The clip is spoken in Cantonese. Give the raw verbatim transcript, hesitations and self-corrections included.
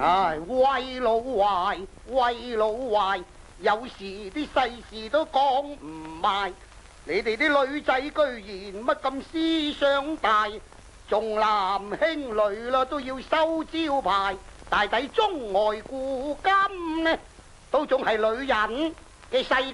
唉，喂老壞，喂老壞，有時啲世事都講唔埋。你哋啲女仔居然乜咁思想大，重男輕女啦都要收招牌，大抵中外古今呢，都仲係女人嘅世